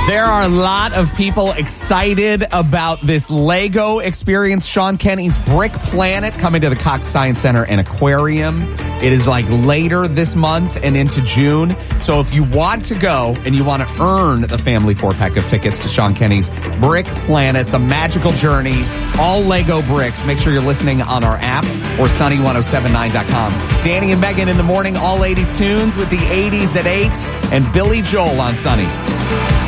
There are a lot of people excited about this Lego experience. Sean Kenny's Brick Planet coming to the Cox Science Center and Aquarium. It is like later this month and into June. So if you want to go and you want to earn the family 4-pack of tickets to Sean Kenny's Brick Planet, the magical journey, all Lego bricks, make sure you're listening on our app or sunny1079.com. Danny and Megan in the morning, all 80s tunes with the 80s at 8 and Billy Joel on Sunny.